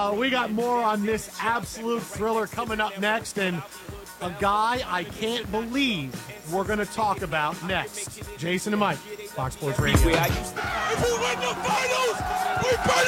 We got more on this absolute thriller coming up next, and a guy I can't believe we're going to talk about next. Jason and Mike, Fox Sports Radio. If we win the finals, we burn